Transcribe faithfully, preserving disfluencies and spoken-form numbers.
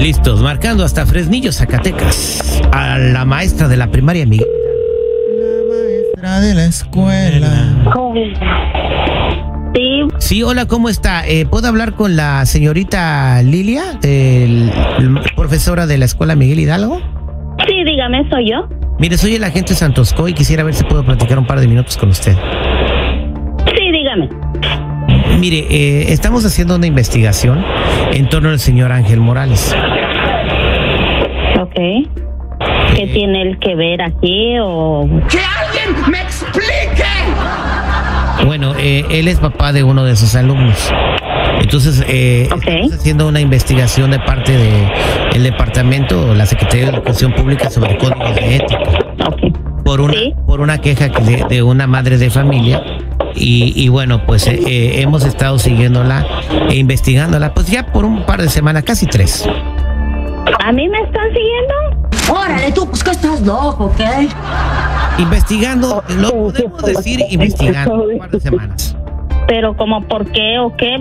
Listos, marcando hasta Fresnillo, Zacatecas. A la maestra de la primaria, Miguel. La maestra de la escuela. Sí, Sí, hola, ¿cómo está? Eh, ¿Puedo hablar con la señorita Lilia, el, el profesora de la escuela Miguel Hidalgo? sí, dígame, soy yo. Mire, soy el agente Santosco y quisiera ver si puedo platicar un par de minutos con usted. Sí, dígame. Mire, eh, estamos haciendo una investigación en torno al señor Ángel Morales. Ok. ¿Qué tiene él que ver aquí o...? ¡Que alguien me explique! Bueno, eh, él es papá de uno de sus alumnos. Entonces, eh, Ok. estamos haciendo una investigación de parte del departamento o la Secretaría de Educación Pública sobre códigos de ética. Ok. Por una, Sí. por una queja que de, de una madre de familia. Y, y bueno, pues eh, eh, hemos estado siguiéndola e investigándola, pues ya por un par de semanas, casi tres. ¿A mí me están siguiendo? Órale, tú, pues que estás loco, ¿ok? Investigando, lo podemos decir investigando, un par de semanas. Pero como por qué o qué,